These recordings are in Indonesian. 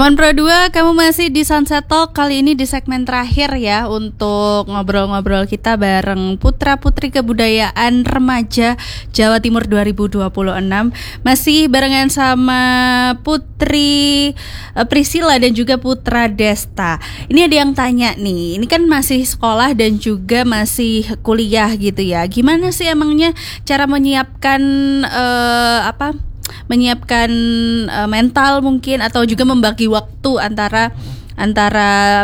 Teman Pro 2, kamu masih di Sunset Talk. Kali ini di segmen terakhir ya, untuk ngobrol-ngobrol kita bareng Putra Putri Kebudayaan Remaja Jawa Timur 2026. Masih barengan sama Putri Priscilla dan juga Putra Desta. Ini ada yang tanya nih, ini kan masih sekolah dan juga masih kuliah gitu ya. Gimana sih emangnya cara menyiapkan mental mungkin, atau juga membagi waktu antara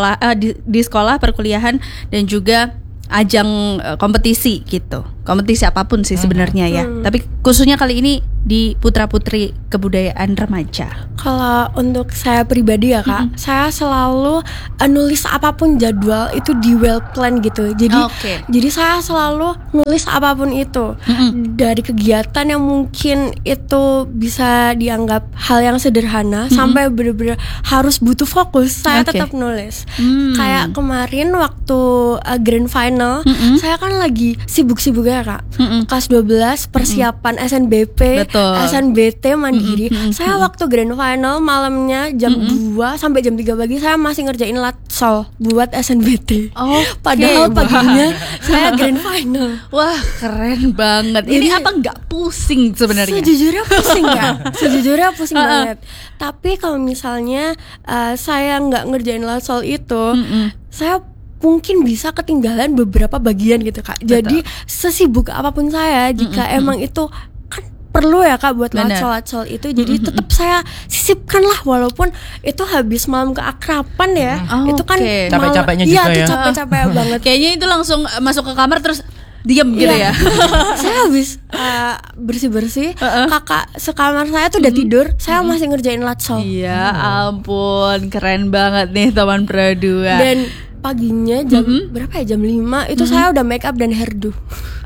di sekolah perkuliahan dan juga ajang kompetisi gitu. Kompetisi apapun sih sebenarnya ya. Tapi khususnya kali ini di Putra Putri Kebudayaan Remaja. Kalau untuk saya pribadi ya Kak, saya selalu nulis apapun jadwal itu di well plan gitu. Jadi saya selalu nulis apapun itu. Dari kegiatan yang mungkin itu bisa dianggap hal yang sederhana sampai benar-benar harus butuh fokus, saya tetap nulis. Kayak kemarin waktu grand final, saya kan lagi sibuk-sibuknya Kak. Kelas 12 persiapan SNBP, SNBT mandiri. Saya waktu grand final malamnya jam 2 sampai jam 3 pagi saya masih ngerjain latsol buat SNBT. Padahal paginya saya grand final. Wah, keren banget. Ini apa nggak pusing sebenarnya? Sejujurnya pusing Kak. Sejujurnya pusing banget. Tapi kalau misalnya saya nggak ngerjain latsol itu, saya mungkin bisa ketinggalan beberapa bagian gitu Kak. Jadi sesibuk apapun saya, jika emang itu kan perlu ya Kak buat latsol itu, jadi tetap saya sisipkan lah, walaupun itu habis malam keakraban ya. Itu kan capek-capeknya juga ya. Iya, capek-capek banget. Kayaknya itu langsung masuk ke kamar terus diam gitu ya. Saya habis bersih-bersih, kakak sekamar saya tuh udah tidur, saya masih ngerjain latsol. Ya ampun, keren banget nih teman Pro 2. Dan paginya jam berapa ya, jam 5 itu saya udah make up dan hairdo.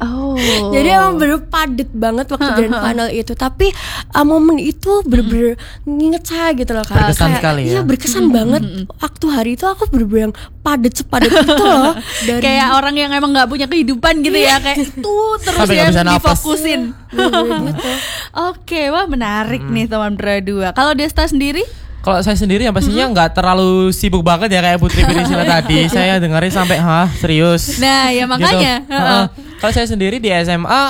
Jadi emang bener padet banget waktu grand final itu. Tapi momen itu bener-bener nginget saya gitu loh Kak. Berkesan sekali ya. Iya, berkesan banget. Waktu hari itu aku bener-bener yang padet sepadet itu loh. Kayak orang yang emang gak punya kehidupan gitu ya. Kayak itu terus ya difokusin. Gitu. Oke, wah menarik nih teman Pro 2. Kalau Desta sendiri? Kalau saya sendiri yang pastinya nggak terlalu sibuk banget ya kayak Putri Priscilla tadi. Saya dengerin sampai serius. Nah ya makanya gitu. Kalau saya sendiri di SMA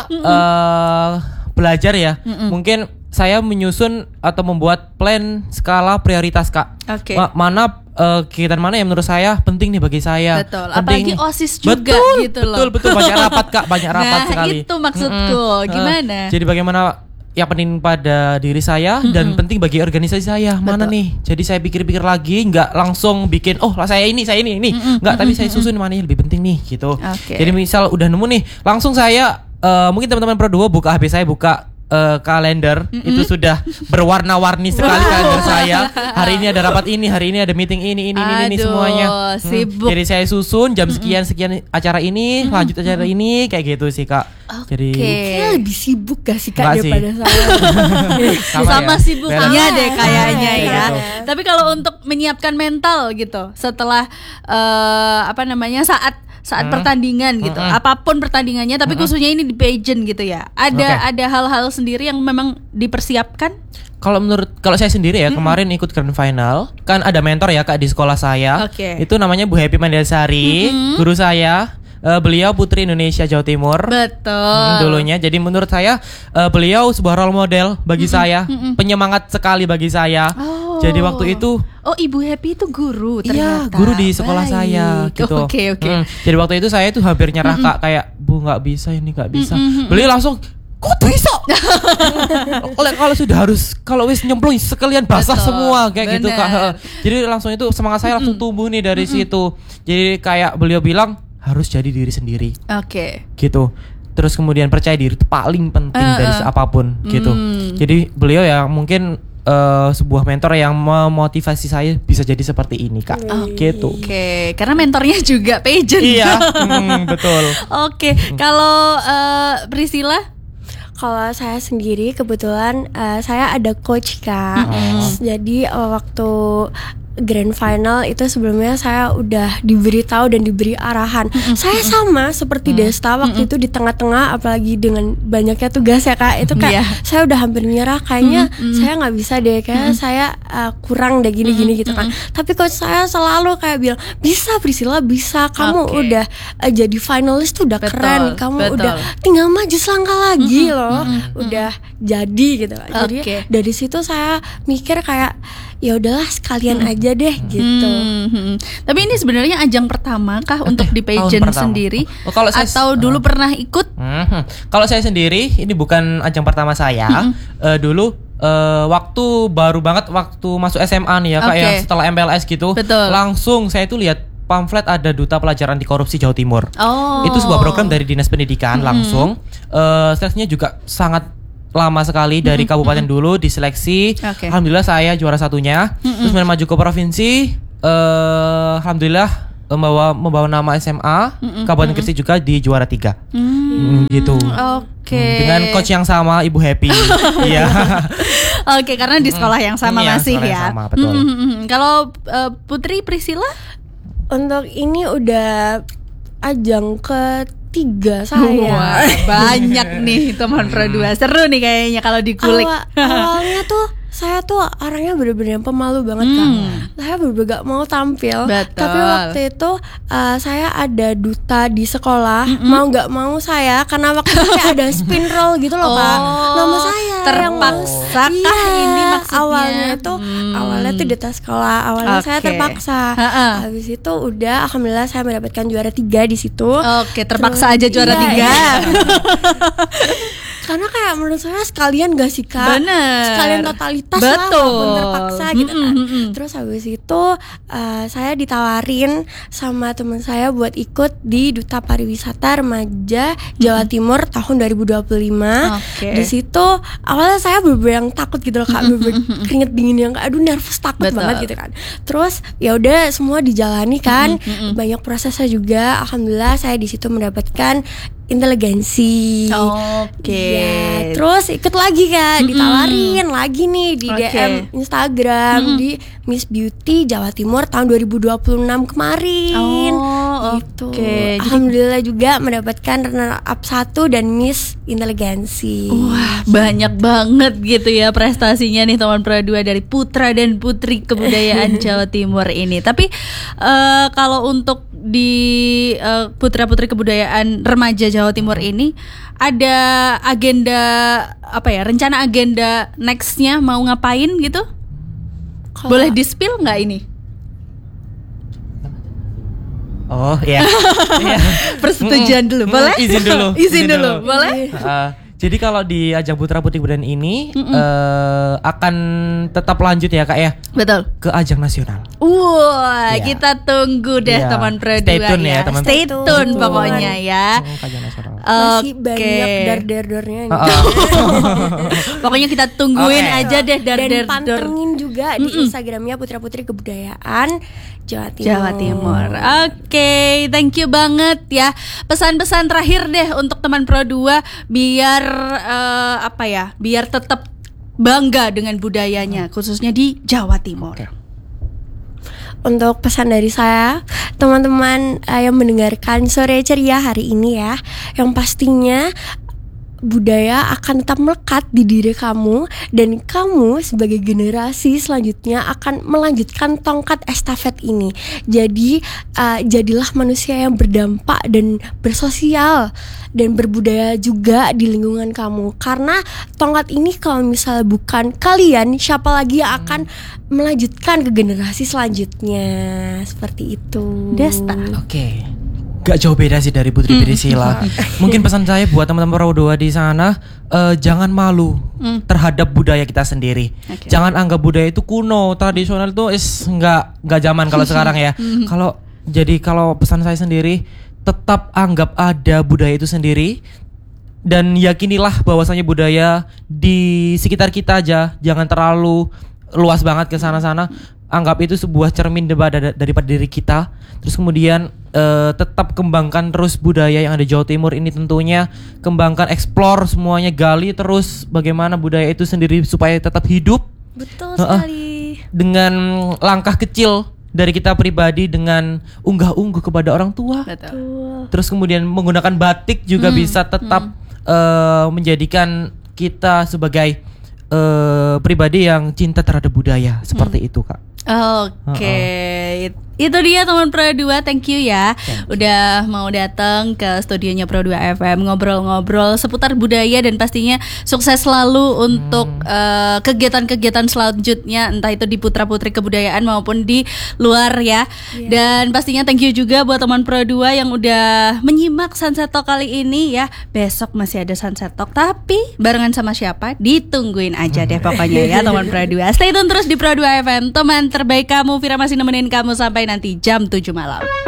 belajar ya, mungkin saya menyusun atau membuat plan skala prioritas Kak. Mana kegiatan mana yang menurut saya penting nih bagi saya. Betul. Penting. Apalagi OSIS juga gitu loh. Betul banyak rapat Kak, banyak rapat sekali. Nah itu maksudku. Gimana? Jadi bagaimana yang penting pada diri saya dan penting bagi organisasi saya. Mana nih? Jadi saya pikir-pikir lagi, nggak langsung bikin saya ini nggak, tapi saya susun mana yang lebih penting nih gitu. Jadi misal udah nemu nih, langsung saya mungkin teman-teman Pro 2 buka HP saya, buka kalender, itu sudah berwarna-warni sekali kalender saya. Hari ini ada rapat ini, hari ini ada meeting ini semuanya. Sibuk. Jadi saya susun jam sekian acara ini, lanjut acara ini, kayak gitu sih Kak. Jadi kayaknya lebih sibuk gak sih Kak daripada sih. saya? Sama ya? sibuknya deh kayaknya ya. Betul. Tapi kalau untuk menyiapkan mental gitu setelah saat pertandingan gitu, apapun pertandingannya, tapi khususnya ini di pageant gitu ya. Ada hal-hal sendiri yang memang dipersiapkan? Kalau saya sendiri ya, kemarin ikut grand final, kan ada mentor ya Kak di sekolah saya. Itu namanya Bu Happy Mandelsari, guru saya. Beliau Putri Indonesia Jawa Timur. Betul. Dulunya. Jadi menurut saya beliau sebuah role model bagi saya, penyemangat sekali bagi saya. Jadi waktu itu Ibu Happy itu guru ternyata. Iya, guru di sekolah saya gitu. Oke. Jadi waktu itu saya tuh hampir nyerah Kak, kayak Bu nggak bisa ini, nggak bisa. Beliau langsung, kok bisa? Kalau wis nyemplung sekalian basah semua kayak gitu Kak. Jadi langsung itu semangat saya langsung tumbuh nih dari situ. Jadi kayak beliau bilang harus jadi diri sendiri. Gitu. Terus kemudian percaya diri itu paling penting dari apapun gitu. Jadi beliau ya mungkin sebuah mentor yang memotivasi saya bisa jadi seperti ini Kak. Gitu. Karena mentornya juga pageant. Iya, betul. Kalau Priscilla? Kalau saya sendiri kebetulan saya ada coach Kak. Jadi waktu grand final itu sebelumnya saya udah diberitahu dan diberi arahan. Saya sama seperti Desta waktu itu di tengah-tengah, apalagi dengan banyaknya tugas ya Kak, itu kayak saya udah hampir nyerah, kayaknya saya nggak bisa deh, kayak saya kurang deh gini-gini gitu kan. Tapi coach saya selalu kayak bilang, bisa Priscilla, bisa, kamu udah jadi finalis tuh udah keren, kamu udah tinggal maju selangkah lagi loh, udah jadi gitu. Jadi dari situ saya mikir kayak ya udahlah sekalian aja deh gitu. Tapi ini sebenarnya ajang pertama kah untuk di pageant sendiri? Kalau saya, atau dulu pernah ikut? Kalau saya sendiri ini bukan ajang pertama saya. Dulu waktu baru banget waktu masuk SMA nih ya Kak ya, setelah MPLS gitu. Langsung saya itu lihat pamflet ada Duta Pelajaran Anti Korupsi Jawa Timur. Itu sebuah program dari Dinas Pendidikan langsung. Seleksinya juga sangat lama sekali, dari kabupaten dulu diseleksi. Alhamdulillah saya juara satunya. Terus maju ke provinsi, alhamdulillah membawa nama SMA. Kabupaten Gresik juga di juara 3. Gitu. Dengan coach yang sama, Ibu Happy. Iya. Karena di sekolah yang sama masih sekolah ya. Yang sama, betul. Kalau Putri Priscilla? Untuk ini udah ajang ketiga saya. Wah, banyak nih teman Pro 2. Seru nih kayaknya kalau dikulik. Awalnya tuh saya tuh orangnya bener-bener pemalu banget Kak. Saya bener-bener gak mau tampil. Tapi waktu itu saya ada duta di sekolah, mau gak mau saya, karena waktu itu ada spin roll gitu loh Kak, nama saya terpaksa kah ini maksudnya? Awalnya tuh duta sekolah, awalnya saya terpaksa. Habis itu udah alhamdulillah saya mendapatkan juara 3 di situ. Terpaksa aja juara 3. Karena kayak menurut saya sekalian gak sih Kak? Sekalian totalitas lah, walaupun terpaksa gitu kan. Terus habis itu saya ditawarin sama teman saya buat ikut di Duta Pariwisata Remaja Jawa Timur tahun 2025. Di situ awalnya saya bener-bener yang takut gitu loh Kak, bener-bener keringet dingin yang aduh nervous, takut banget gitu kan. Terus ya udah semua dijalani kan, banyak prosesnya juga. Alhamdulillah saya di situ mendapatkan inteligensi. Ya, terus ikut lagi Kak, ditawarin lagi nih di DM Instagram di Miss Beauty Jawa Timur tahun 2026 kemarin. Gitu. Alhamdulillah juga mendapatkan runner up 1 dan Miss Inteligensi. Wah, banyak banget gitu ya prestasinya nih teman Pro 2 dari putra dan putri kebudayaan Jawa Timur ini. Tapi kalau untuk di putra-putri kebudayaan remaja Jawa Timur ini ada agenda apa ya, rencana agenda nextnya mau ngapain gitu? Boleh di-spill nggak ini? Oh iya. Persetujuan dulu, boleh? Izin dulu. Boleh? Jadi kalau di ajang Putra Putri Kebudayaan ini akan tetap lanjut ya Kak ya? Betul. Ke ajang nasional. Kita tunggu deh teman Pro 2 Stay tune ya teman. Stay tune pokoknya ya. Ajang nasional. Masih banyak dar-darnya. Pokoknya kita tungguin aja deh dar-dar. Dan pantengin juga di Instagramnya Putra Putri Kebudayaan Jawa Timur. Oke, thank you banget ya. Pesan-pesan terakhir deh untuk teman Pro 2 biar biar tetap bangga dengan budayanya khususnya di Jawa Timur. Untuk pesan dari saya, teman-teman yang mendengarkan Sore Ceria hari ini ya, yang pastinya budaya akan tetap melekat di diri kamu, dan kamu sebagai generasi selanjutnya akan melanjutkan tongkat estafet ini. Jadi jadilah manusia yang berdampak dan bersosial dan berbudaya juga di lingkungan kamu, karena tongkat ini kalau misalnya bukan kalian, siapa lagi yang akan melanjutkan ke generasi selanjutnya. Seperti itu. Desta. Oke. Gak jauh beda sih dari Putri Priscilla. Mungkin pesan saya buat teman-teman Pro 2 di sana, jangan malu terhadap budaya kita sendiri. Jangan anggap budaya itu kuno, tradisional itu nggak zaman kalau sekarang ya. Kalau pesan saya sendiri, tetap anggap ada budaya itu sendiri dan yakinilah bahwasanya budaya di sekitar kita aja, jangan terlalu luas banget ke sana-sana. Anggap itu sebuah cermin daripada diri kita. Terus kemudian tetap kembangkan terus budaya yang ada di Jawa Timur ini tentunya. Kembangkan, explore semuanya, gali terus bagaimana budaya itu sendiri supaya tetap hidup. Betul sekali. dengan langkah kecil dari kita pribadi dengan unggah-ungguh kepada orang tua. Betul. Terus kemudian menggunakan batik juga bisa tetap menjadikan kita sebagai pribadi yang cinta terhadap budaya seperti itu, Kak. Oke. Itu dia teman Pro 2, thank you ya udah mau datang ke studionya Pro 2 FM ngobrol-ngobrol seputar budaya dan pastinya sukses selalu untuk kegiatan-kegiatan selanjutnya entah itu di Putra Putri Kebudayaan maupun di luar ya. Dan pastinya thank you juga buat teman Pro 2 yang udah menyimak Sunset Talk kali ini ya. Besok masih ada Sunset Talk tapi barengan sama siapa? Ditungguin aja deh pokoknya ya teman Pro 2. Stay tune terus di Pro 2 FM. Teman terbaik kamu, Vira masih nemenin kamu sampai nanti jam 7 malam.